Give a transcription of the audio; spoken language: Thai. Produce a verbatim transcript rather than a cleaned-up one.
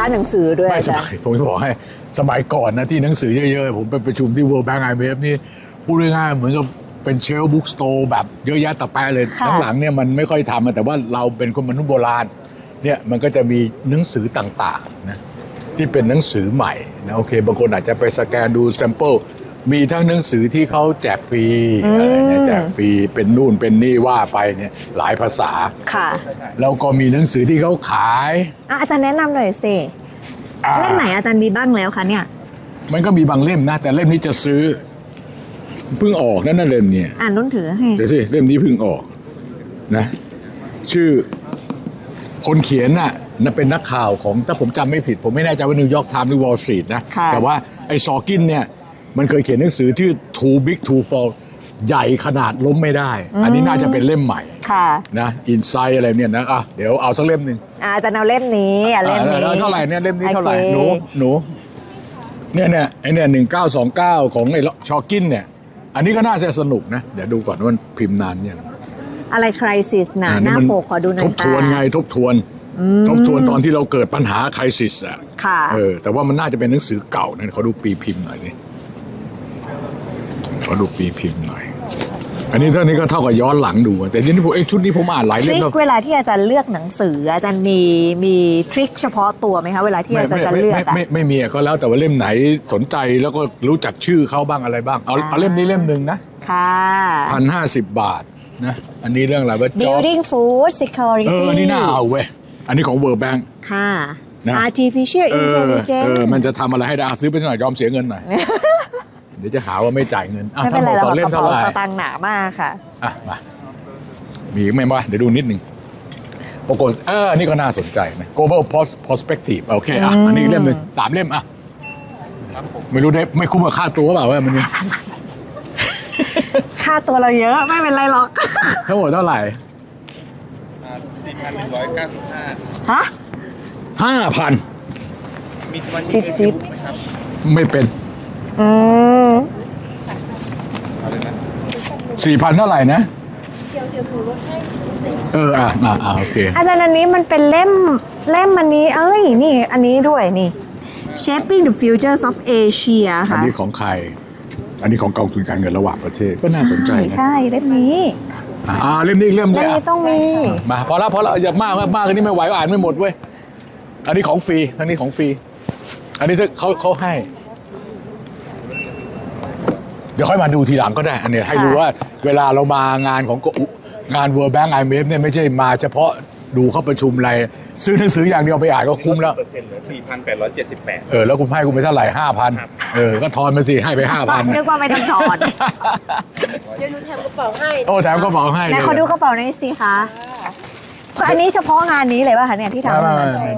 านหนังสือด้วยไม่สมัยผมจะบอกให้สมัยก่อนนะที่หนังสือเยอะๆผมไปประชุมที่ World Bank ไอ เอ็ม เอฟ นี่พูดง่ายๆเหมือนกับเป็นเชลฟ์บุ๊กสโตร์แบบเยอะแยะตะแปะเลยหลังๆเนี่ยมันไม่ค่อยทำแต่ว่าเราเป็นคนมนุษย์โบราณเนี่ยมันก็จะมีหนังสือต่างๆนะที่เป็นหนังสือใหม่นะโอเคบางคนอาจจะไปสแกนดูแซมเปิลมีทั้งหนังสือที่เขาแจกฟรีอะไรเนี่ยแจกฟรีเป็นนู่นเป็นนี่ว่าไปเนี่ยหลายภาษาค่ะแล้วก็มีหนังสือที่เขาขายอาจารย์แนะนำหน่อยสิเล่มไหนอาจารย์มีบ้างแล้วคะเนี่ยมันก็มีบางเล่มนะแต่เล่มนี้จะซื้อเพิ่งออกนั่นน่ะเล่มเนี่ยอ่านนุ่นถือให้เดี๋ยวสิเล่มนี้เพิ่งออกนะชื่อคนเขียนน่ะน่ะเป็นนักข่าวของถ้าผมจำไม่ผิดผมไม่แน่ใจว่านิวยอร์กไทม์หรือวอลล์สตรีทนะแต่ว่าไอ้ซอกินเนี่ยมันเคยเขียนหนังสือชื่อ Too Big to Fall ใหญ่ขนาดล้มไม่ได้อันนี้น่าจะเป็นเล่มใหม่นะอินไซด์อะไรเนี่ยนะอ่ะเดี๋ยวเอาสักเล่มหนึ่งอาจารย์เอาเล่มนี้อ่ะเล่มนี้เท่าไหร่เนี่ยเล่มนี้เท่าไหร่หนูหนูเนี่ยเนี่ยไอ้เนี่ยหนึ่งเก้าสองเก้าของไอ้ชอกินเนี่ยอันนี้ก็น่าจะสนุกนะเดี๋ยวดูก่อนว่ามันพิมพ์นานยังอะไรคริสิสนะหน้าปกขอดูหน่อยทบทวนไงทบทวนทบทวนตอนที่เราเกิดปัญหาคริสิสอ่ะเออแต่ว่ามันน่าจะเป็นหนังสือเก่านะขอดูปีพิมพ์หน่อยนี่ขอดูปีพิมพ์หน่อยอันนี้เท่านี้ก็เท่ากับย้อนหลังดูแต่ทีนี้ผมเอ้ชุดนี้ผมอ่านหลายเล่มแล้วเวลาที่อาจารย์เลือกหนังสืออาจารย์มีมีทริคเฉพาะตัวไหมคะเวลาที่อาจารย์จะเลือกอะไม่ไม่มีก็แล้วแต่ว่าเล่มไหนสนใจแล้วก็รู้จักชื่อเขาบ้างอะไรบ้างเอาเอาเล่มนี้เล่มหนึ่งนะค่ะพันห้าสิบบาทนะอันนี้เรื่องอะไรว่า building food security เออนี่น่าเอาเว้ยอันนี้ของ World Bank ค่ะ artificial intelligence เออมันจะทำอะไรให้ได้ซื้อไปหน่อยยอมเสียเงินหน่อยเดี๋ยวจะหาว่าไม่จ่ายเงินอ่ะถ้าหมดสองเล่มเท่าไหร่ตังค์หนามากค่ะอ่ะมามีไหมวะเดี๋ยวดูนิดนึงปรากฏเออนี่ก็น่าสนใจนะ global perspective โอเคอ่ะอันนี้เล่มหนึ่งสามเล่มอ่ะไม่รู้ได้ไม่คุ้มกับค่าตัวเปล่าว่ามันนี่ค่าตัวเราเยอะไม่เป็นไรหรอกทั้งหมดเท่าไหร่สี่พันหนึ่งร้อยเก้าสิบห้าฮะห้าพันมีสมาชิกจิบไหมครับไม่เป็นอืมสี่พันเท่าไหร่นะเดี๋ยวเดี๋ยวหนูลดให้สิบเปอร์เซ็นต์เอออ่ะอ่ะอ่ะโอเคอาจารย์อันนี้มันเป็นเล่มเล่มอันนี้เอ้ยนี่อันนี้ด้วยนี่ Shaping the Futures of Asia ค่ะอันนี้ของใครอันนี้ของกองทุนการเงินระหว่างประเทศก็น่าสนใจนะใช่เล่มนี้อ่าเล่มนี้เล่มนี้ต้องมีมาพอแล้วพอแล้วอย่ามากมากอันนี้ไม่ไหวอ่านไม่หมดเว้ยอันนี้ของฟรีอันนี้ของฟรีอันนี้เขาเขาให้เดี๋ยวค่อยมาดูทีหลังก็ได้อันนี้ให้ดูว่าเวลาเรามางานของงาน World Bank ไอ เอ็ม เอฟ เนี่ยไม่ใช่มาเฉพาะดูเข้าประชุมอะไรซื้อหนังสืออย่างเดียวไปอ่านก็คุ้มแล้วเปอร์เซ็นต์เหลือสี่พันแปดร้อยเจ็ดสิบแปดเออแล้วคุณให้คุณไปเท่าไหร่ห้าพันเออก็ทอนมาสิให้ไปห้าพันนึกว่าไม่ต้องทอนเดี๋ยวหนูแถมกระเป๋าให้โอ้แถมกระเป๋าให้แล้วเขาดูกระเป๋าหน่อยสิคะอันนี้เฉพาะงานนี้เลยป่ะคะเนี่ยที่ทำ